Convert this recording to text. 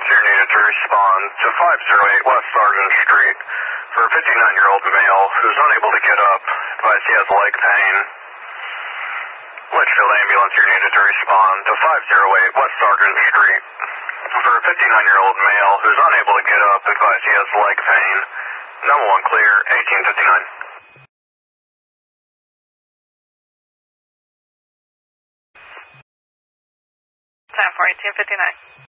ambulance here needed to respond to 508 West Sargent Street for a 59-year-old male who's unable to get up. Advised he has leg pain. Litchfield ambulance here needed to respond to 508 West Sargent Street for a 59-year-old male who's unable to get up. Advised he has leg pain. Number 1 clear, 1859. 10-42-59.